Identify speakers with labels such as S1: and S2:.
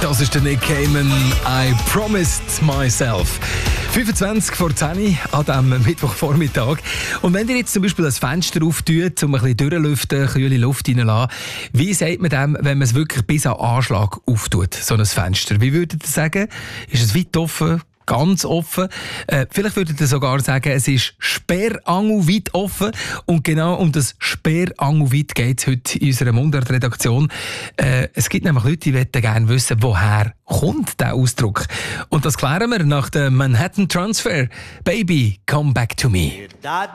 S1: Das ist der Nick Cayman, I Promised Myself. 25 vor 10 an diesem Mittwochvormittag. Und wenn ihr jetzt zum Beispiel das Fenster auftut, um ein bisschen durchlüften, kühle Luft reinzulassen, wie sagt man dem, wenn man es wirklich bis an Anschlag auftut, so ein Fenster? Wie würdet ihr sagen? Ist es weit offen? Ganz offen. Vielleicht würdet ihr sogar sagen, es ist sperrangelweit offen. Und genau um das sperrangelweit geht es heute in unserer Mundart-Redaktion. Es gibt nämlich Leute, die möchten gerne wissen, woher kommt dieser Ausdruck. Und das klären wir nach dem Manhattan Transfer. Baby, come back to me.